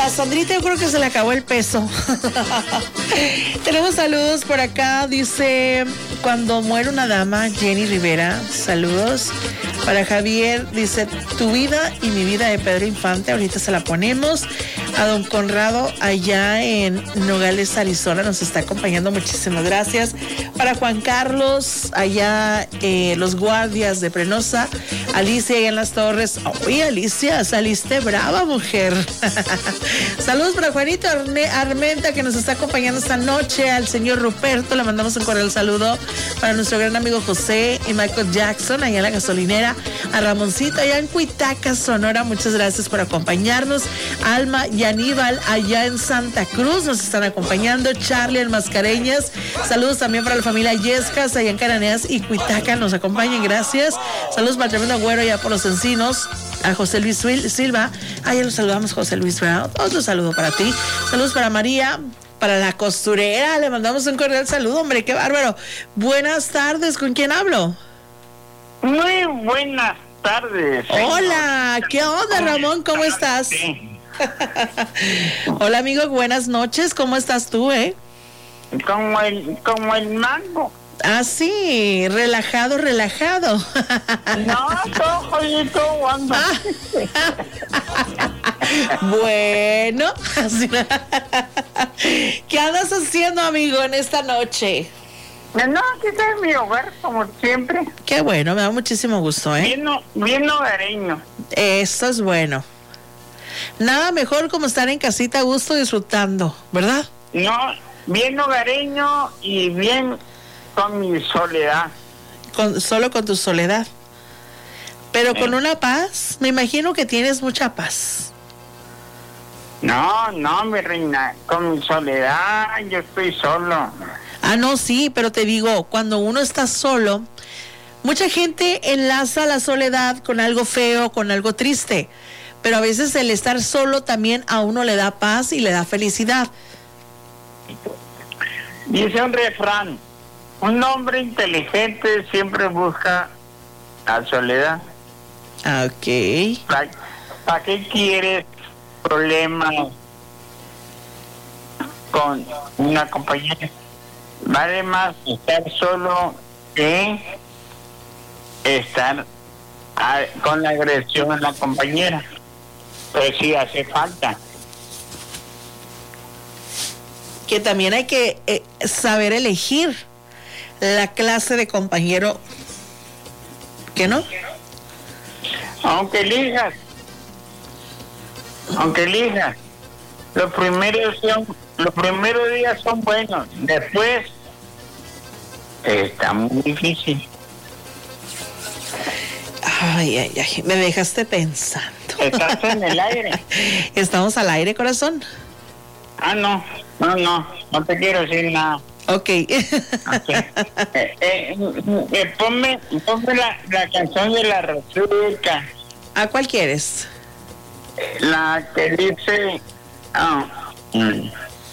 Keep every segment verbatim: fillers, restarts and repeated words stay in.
A Sandrita yo creo que se le acabó el peso. Tenemos saludos por acá. Dice, cuando muere una dama, Jenny Rivera. Saludos. Para Javier, dice, tu vida y mi vida de Pedro Infante. Ahorita se la ponemos. A don Conrado, allá en Nogales, Arizona, nos está acompañando. Muchísimas gracias. Para Juan Carlos, allá eh, los guardias de Prenosa. Alicia, allá en las Torres. Oye, Alicia, saliste brava, mujer. Saludos para Juanito Arne, Armenta, que nos está acompañando esta noche. Al señor Ruperto, le mandamos un cordial saludo. Para nuestro gran amigo José y Michael Jackson, allá en la gasolinera. A Ramoncito, allá en Cuitaca, Sonora, muchas gracias por acompañarnos. Alma y Aníbal, allá en Santa Cruz, nos están acompañando. Charlie en Mascareñas. Saludos también para la familia Yescas, allá en Caraneas y Cuitaca, nos acompañan, gracias. Saludos para el tremendo güero allá por los Encinos. A José Luis Silva, ayer los saludamos, José Luis Brown. Otro saludo para ti. Saludos para María, para la costurera. Le mandamos un cordial saludo, hombre, qué bárbaro. Buenas tardes, ¿con quién hablo? Muy buenas tardes. Hola, ¿qué onda, Ramón? ¿Cómo estás? Sí. Hola, amigo, buenas noches. ¿Cómo estás tú, eh? Como el, como el mango. Ah, sí, relajado, relajado. No, todo jodito, Wanda. Bueno, ¿qué andas haciendo, amigo, en esta noche? No, aquí está en mi hogar, como siempre. Qué bueno, me da muchísimo gusto, ¿eh? Bien, bien hogareño. Eso es bueno. Nada mejor como estar en casita a gusto disfrutando, ¿verdad? No, bien hogareño y bien con mi soledad. Con, solo con tu soledad. Pero eh. con una paz, me imagino que tienes mucha paz. No, no, mi reina, con mi soledad yo estoy solo. Ah, no, sí, pero te digo, cuando uno está solo, mucha gente enlaza la soledad con algo feo, con algo triste, pero a veces el estar solo también a uno le da paz y le da felicidad. Dice un refrán, un hombre inteligente siempre busca la soledad. Ah, ok. ¿Para, ¿para qué quieres problemas con una compañera? Vale más estar solo que estar a, con la agresión a la compañera. Pues sí, hace falta. Que también hay que eh, saber elegir la clase de compañero que no. Aunque elijas, aunque elijas, los primeros son, los primeros días son buenos, después está muy difícil. Ay, ay, ay, me dejaste pensando. ¿Estás en el aire? ¿Estamos al aire, corazón? Ah, no, no, no, no te quiero decir nada. Ok. Okay. eh, eh, eh, ponme, ponme la, la canción de la República. ¿A cuál quieres? La que dice... Oh, mm.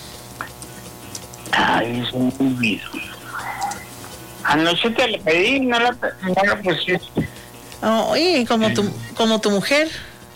Ay, es un olvido. Anoche te la pedí, no la, no la pusiste. Oh, oye, como tu, como tu mujer.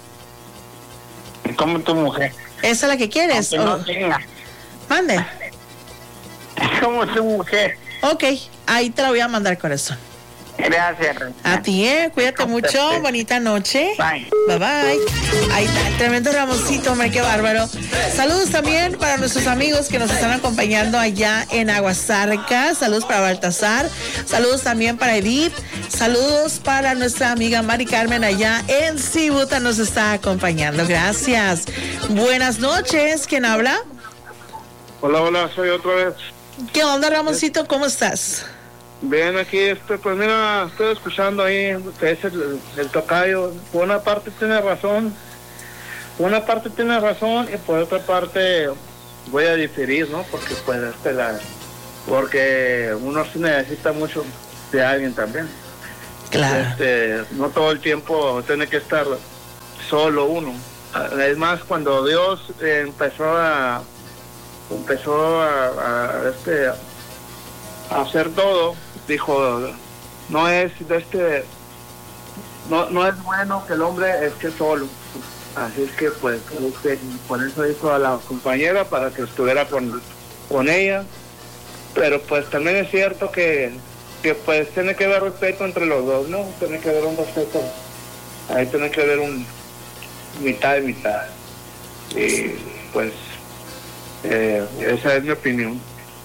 Como tu mujer. ¿Esa es la que quieres? Aunque oh. no tenga. Mande. Como tu mujer. Ok, ahí te la voy a mandar, corazón. Gracias. A ti, eh, cuídate mucho, bonita noche. Bye. Bye bye. Ahí está, el tremendo Ramoncito, hombre, qué bárbaro. Saludos también para nuestros amigos que nos están acompañando allá en Aguasarca. Saludos para Baltasar. Saludos también para Edith. Saludos para nuestra amiga Mari Carmen allá en Cibuta, nos está acompañando. Gracias. Buenas noches. ¿Quién habla? Hola, hola, soy otra vez. ¿Qué onda, Ramoncito? ¿Cómo estás? Bien, aquí, este, pues mira, estoy escuchando ahí que es el, el tocayo. Por una parte tiene razón, por una parte tiene razón y por otra parte voy a diferir, ¿no? Porque pues este, la, porque uno sí necesita mucho de alguien también. Claro. Este, no todo el tiempo tiene que estar solo uno. Es más, cuando Dios eh, empezó a empezó a, a este a hacer todo, dijo, no es de este no no es bueno que el hombre esté solo, Así es que pues este, por eso hizo a la compañera para que estuviera con, con ella. Pero pues también es cierto que, que pues tiene que haber respeto entre los dos, ¿no? Tiene que haber un respeto. Ahí tiene que haber un mitad y mitad. Y pues eh, esa es mi opinión.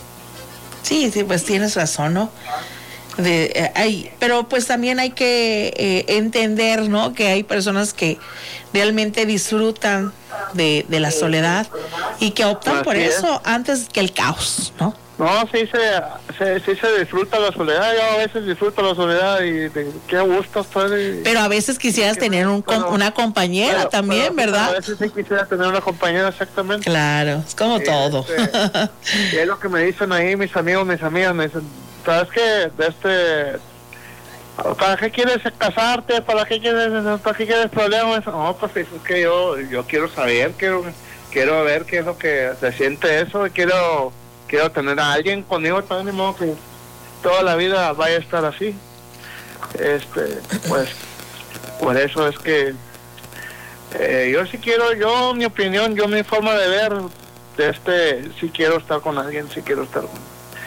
Sí, sí, pues tienes razón, ¿no? De, eh, hay, pero pues también hay que eh, entender, ¿no? Que hay personas que realmente disfrutan de, de la soledad y que optan Así por es. eso antes que el caos, ¿no? No, sí se, se, sí se disfruta la soledad. Yo a veces disfruto la soledad y de, qué gusto estoy. Pero a veces quisieras tener un, com- Pero- una compañera pero- también, pero ¿verdad? A veces sí quisiera tener una compañera, exactamente. Claro, es como Y, todo. este, y es lo que me dicen ahí mis amigos, mis amigas, me dicen, ¿sabes qué? De este, ¿para qué quieres casarte? ¿Para qué quieres, para qué quieres problemas? No, pues es que yo, yo quiero saber, quiero, quiero ver qué es lo que se siente eso, y quiero, quiero tener a alguien conmigo, también de modo que toda la vida vaya a estar así. Este, pues, por eso es que eh, yo sí quiero, yo mi opinión, yo mi forma de ver, de este, sí quiero estar con alguien, sí quiero estar con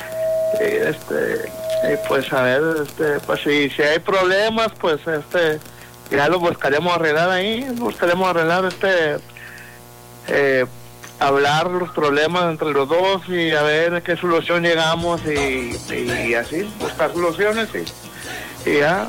eh, este, eh, pues a ver, este, pues si, si hay problemas, pues este, ya lo buscaremos arreglar ahí, buscaremos arreglar este, eh, hablar los problemas entre los dos y a ver a qué solución llegamos y, y así, buscar soluciones y, y ya.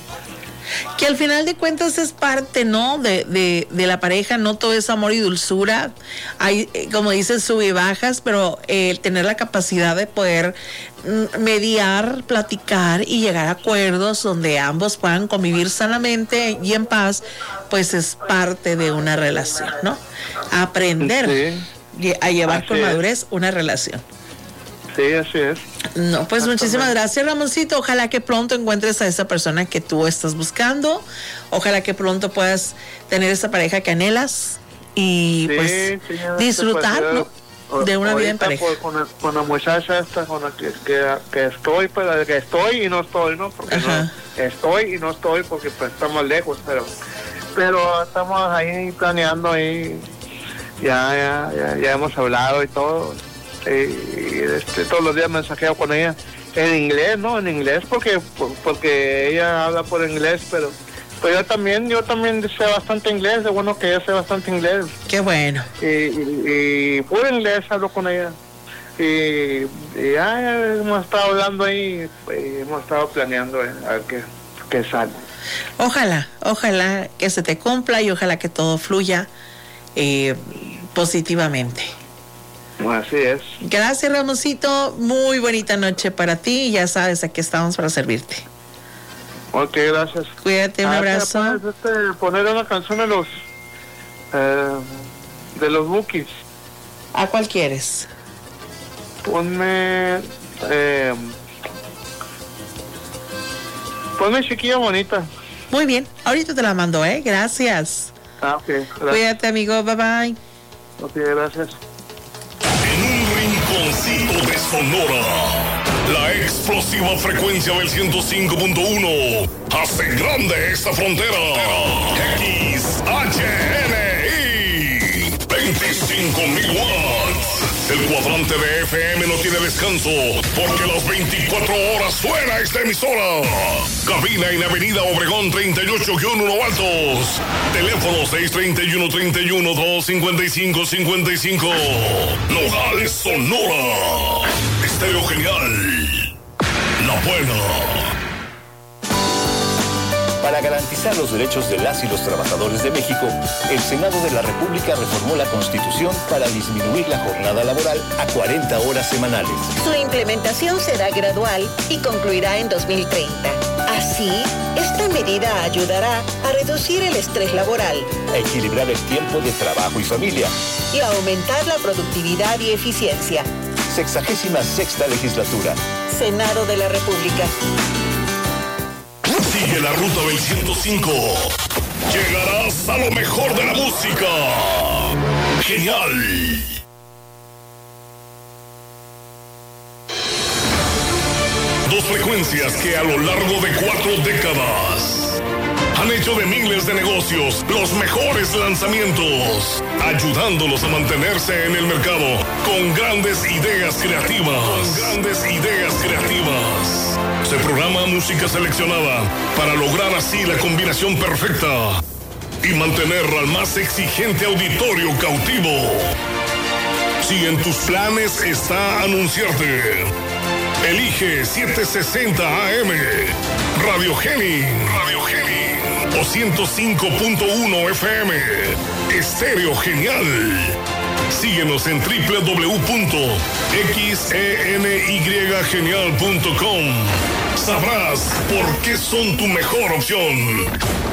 Que al final de cuentas es parte, ¿no? De, de, de la pareja, no todo es amor y dulzura. Hay, eh, como dices, sub y bajas, pero eh, el tener la capacidad de poder mm, mediar, platicar y llegar a acuerdos donde ambos puedan convivir sanamente y en paz, pues es parte de una relación, ¿no? Aprender Sí. a llevar Así con es. madurez una relación. Sí, así es. No, pues muchísimas gracias, Ramoncito. Ojalá que pronto encuentres a esa persona que tú estás buscando. Ojalá que pronto puedas tener esa pareja que anhelas y Sí, pues señora, disfrutar, pues, ¿no? yo, de una vida en ahorita, pareja. pues, con, la, con la muchacha esta con la que, que, que estoy, pues que estoy y no estoy, ¿no? Porque Ajá. no, estoy y no estoy porque pues estamos lejos, pero pero estamos ahí planeando ahí, ya, ya, ya, ya hemos hablado y todo. Y, y, este, todos los días mensajeo con ella en inglés, ¿no? En inglés porque porque ella habla por inglés, pero pues yo también, yo también sé bastante inglés, es bueno que ella sé bastante inglés. Qué bueno. Y, y, y puro inglés hablo con ella. Y, y ya, ya hemos estado hablando ahí, y hemos estado planeando eh, a ver qué, qué sale. Ojalá, ojalá que se te cumpla y ojalá que todo fluya eh, positivamente. Así es. Gracias, Ramoncito. Muy bonita noche para ti y ya sabes, aquí estamos para servirte. Ok, gracias. Cuídate, un Ah, abrazo. ¿puedes, este, poner una canción de los eh, de los Bukis? ¿A cuál quieres? Ponme eh, ponme Chiquilla Bonita. Muy bien, ahorita te la mando, ¿eh? Gracias. Ah, ok, gracias. Cuídate, amigo. Bye bye. Ok, gracias. En un rinconcito de Sonora, la explosiva frecuencia del ciento cinco punto uno hace grande esta frontera. X H N I veinticinco mil watts. El cuadrante de F M no tiene descanso porque las veinticuatro horas suena esta emisora. Cabina en Avenida Obregón treinta y ocho uno Altos. Teléfono seis treinta y uno, treinta y uno, dos cincuenta y cinco, cincuenta y cinco. Nogales, Sonora. Estéreo Genial. La Buena. Para garantizar los derechos de las y los trabajadores de México, el Senado de la República reformó la Constitución para disminuir la jornada laboral a cuarenta horas semanales. Su implementación será gradual y concluirá en dos mil treinta. Así, esta medida ayudará a reducir el estrés laboral, A equilibrar el tiempo de trabajo y familia. y a aumentar la productividad y eficiencia. Sexagésima sexta legislatura. Senado de la República. Sigue la ruta del ciento cinco. Llegarás a lo mejor de la música. Genial. Dos frecuencias que a lo largo de cuatro décadas han hecho de miles de negocios los mejores lanzamientos, ayudándolos a mantenerse en el mercado con grandes ideas creativas. Con grandes ideas creativas. Se programa música seleccionada para lograr así la combinación perfecta y mantener al más exigente auditorio cautivo. Si en tus planes está anunciarte, elige setecientos sesenta A M, Radio Geni, Radio Geni, o ciento cinco punto uno F M, Estéreo Genial. Síguenos en doble u doble u doble u punto xeny genial punto com. Sabrás por qué son tu mejor opción.